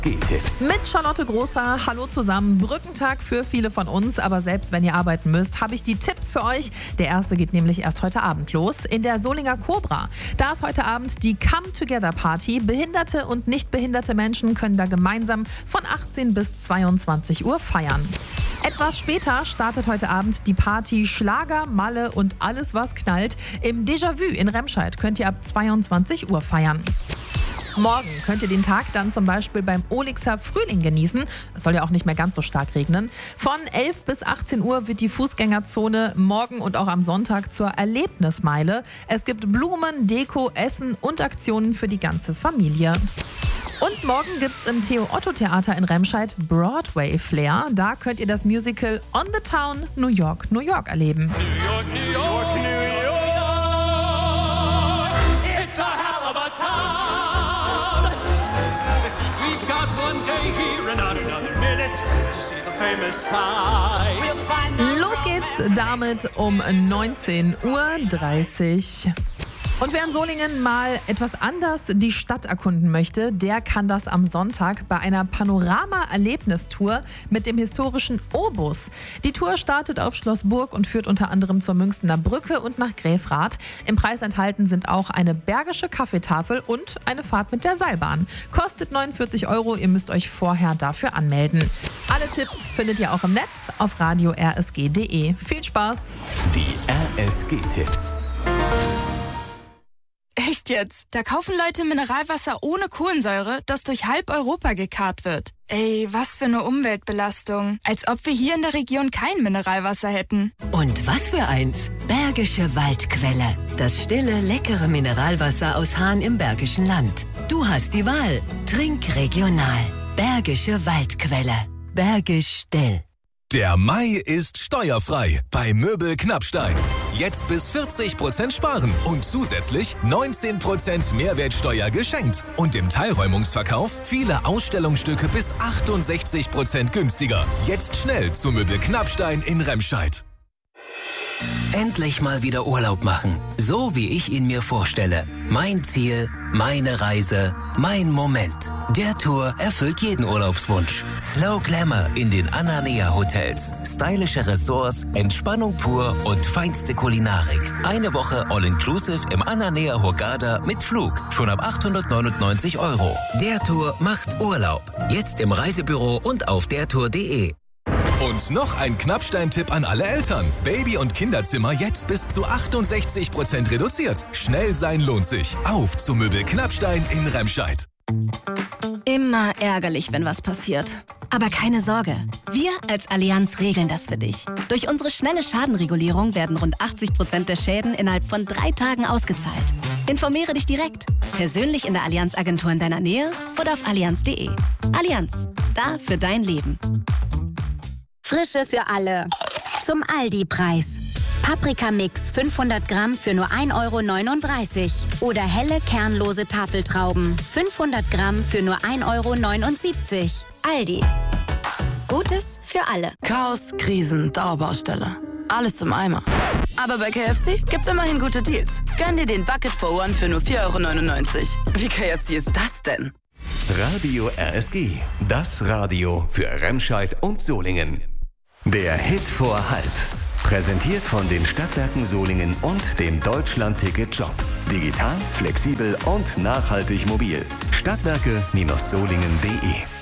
G-Tipps. Mit Charlotte Großer, hallo zusammen. Brückentag für viele von uns, aber selbst wenn ihr arbeiten müsst, habe ich die Tipps für euch. Der erste geht nämlich erst heute Abend los. In der Solinger Cobra. Da ist heute Abend die Come-Together-Party. Behinderte und nicht behinderte Menschen können da gemeinsam von 18 bis 22 Uhr feiern. Etwas später startet heute Abend die Party Schlager, Malle und alles, was knallt. Im Déjà-vu in Remscheid könnt ihr ab 22 Uhr feiern. Morgen könnt ihr den Tag dann zum Beispiel beim Olixer Frühling genießen. Es soll ja auch nicht mehr ganz so stark regnen. Von 11 bis 18 Uhr wird die Fußgängerzone morgen und auch am Sonntag zur Erlebnismeile. Es gibt Blumen, Deko, Essen und Aktionen für die ganze Familie. Und morgen gibt's im Theo-Otto-Theater in Remscheid Broadway Flair. Da könnt ihr das Musical On the Town New York, New York erleben. New York, New York, New York. It's a hell of a town. We've got one day here and not another minute to see the famous sights. Los geht's damit um 19:30 Uhr. Und wer in Solingen mal etwas anders die Stadt erkunden möchte, der kann das am Sonntag bei einer Panorama-Erlebnistour mit dem historischen O-Bus. Die Tour startet auf Schloss Burg und führt unter anderem zur Münchner Brücke und nach Gräfrath. Im Preis enthalten sind auch eine bergische Kaffeetafel und eine Fahrt mit der Seilbahn. Kostet 49 €, ihr müsst euch vorher dafür anmelden. Alle Tipps findet ihr auch im Netz auf radio-rsg.de. Viel Spaß! Die RSG-Tipps. Echt jetzt? Da kaufen Leute Mineralwasser ohne Kohlensäure, das durch halb Europa gekarrt wird. Ey, was für eine Umweltbelastung. Als ob wir hier in der Region kein Mineralwasser hätten. Und was für eins? Bergische Waldquelle. Das stille, leckere Mineralwasser aus Hahn im Bergischen Land. Du hast die Wahl. Trink regional. Bergische Waldquelle. Bergisch still. Der Mai ist steuerfrei bei Möbel Knappstein. Jetzt bis 40% sparen und zusätzlich 19% Mehrwertsteuer geschenkt. Und im Teilräumungsverkauf viele Ausstellungsstücke bis 68% günstiger. Jetzt schnell zu Möbel Knappstein in Remscheid. Endlich mal wieder Urlaub machen, so wie ich ihn mir vorstelle. Mein Ziel, meine Reise, mein Moment. Der Tour erfüllt jeden Urlaubswunsch. Slow Glamour in den Ananea Hotels. Stylische Ressorts, Entspannung pur und feinste Kulinarik. Eine Woche All-Inclusive im Ananea Hurghada mit Flug. Schon ab 899 €. Der Tour macht Urlaub. Jetzt im Reisebüro und auf dertour.de. Und noch ein Knappstein-Tipp an alle Eltern. Baby- und Kinderzimmer jetzt bis zu 68% reduziert. Schnell sein lohnt sich. Auf zu Möbel Knappstein in Remscheid. Immer ärgerlich, wenn was passiert. Aber keine Sorge, wir als Allianz regeln das für dich. Durch unsere schnelle Schadenregulierung werden rund 80% der Schäden innerhalb von 3 Tagen ausgezahlt. Informiere dich direkt, persönlich in der Allianz-Agentur in deiner Nähe oder auf allianz.de. Allianz, da für dein Leben. Frische für alle. Zum Aldi-Preis. Paprikamix 500 Gramm für nur 1,39 €. Oder helle kernlose Tafeltrauben 500 Gramm für nur 1,79 €. Aldi. Gutes für alle. Chaos, Krisen, Dauerbaustelle. Alles im Eimer. Aber bei KFC gibt's immerhin gute Deals. Gönn dir den Bucket for One für nur 4,99 €. Wie KFC ist das denn? Radio RSG. Das Radio für Remscheid und Solingen. Der Hit vor halb. Präsentiert von den Stadtwerken Solingen und dem Deutschland-Ticket-Job. Digital, flexibel und nachhaltig mobil. Stadtwerke-solingen.de